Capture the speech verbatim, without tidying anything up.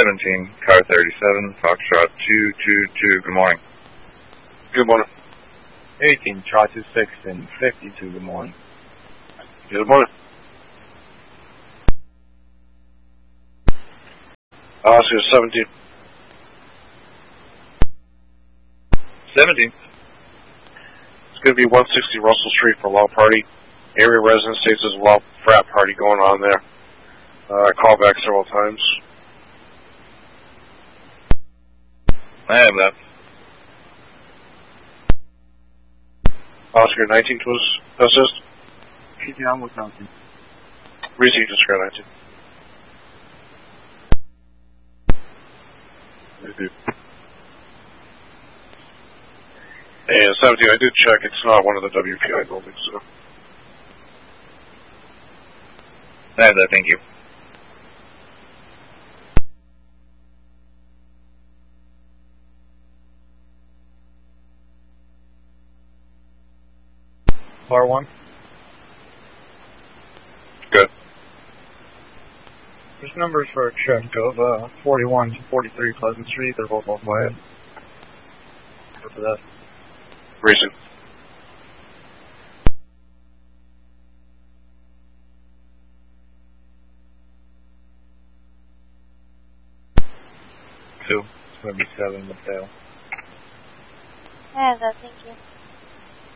seventeen, car thirty-seven, Foxtrot two two two, good morning. Good morning. eighteen, Charlie two six and fifty-two, good morning. Good morning. Oscar seventeen. seventeen. It's going to be one sixty Russell Street for a law party. Area resident states there's a law frat party going on there. Uh, I called back several times. I have that. Oscar nineteen to assist. eighteen, I'm with nineteen. Received Oscar nineteen. And seventeen, I did check. It's not one of the W P I buildings, so. I have that, thank you. Bar one. Good. There's numbers for a check of uh, forty-one to forty-three Pleasant Street. They're both off my head. For that. Recent. Two. It's going to be seven with fail. I have that, thank you.